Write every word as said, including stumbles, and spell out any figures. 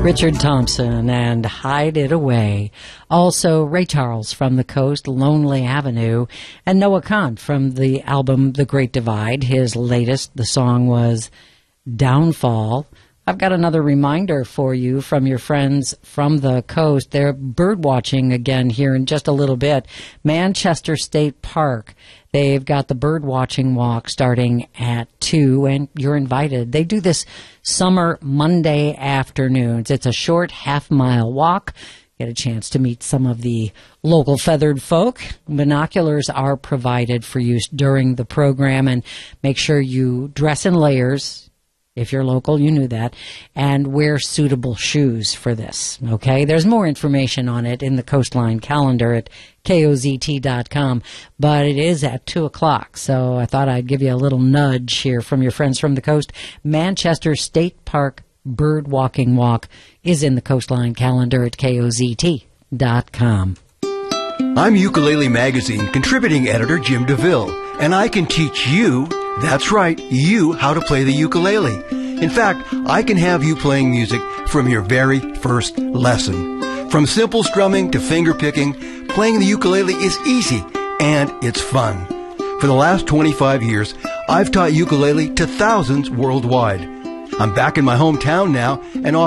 Richard Thompson and Hide It Away. Also, Ray Charles from The Coast, Lonely Avenue, and Noah Kahn from the album The Great Divide. His latest, the song was Downfall. I've got another reminder for you from your friends from the coast. They're bird watching again here in just a little bit. Manchester State Park. They've got the bird watching walk starting at two, and you're invited. They do this summer Monday afternoons. It's a short half-mile walk. Get a chance to meet some of the local feathered folk. Binoculars are provided for use during the program, and make sure you dress in layers. If you're local, you knew that, and wear suitable shoes for this, okay? There's more information on it in the Coastline calendar at K O Z T dot com, but it is at two o'clock, so I thought I'd give you a little nudge here from your friends from the coast. Manchester State Park Bird Walking Walk is in the Coastline calendar at K O Z T dot com. I'm Ukulele Magazine contributing editor Jim DeVille, and I can teach you, that's right, you, how to play the ukulele. In fact, I can have you playing music from your very first lesson. From simple strumming to finger picking, playing the ukulele is easy and it's fun. For the last twenty-five years, I've taught ukulele to thousands worldwide. I'm back in my hometown now and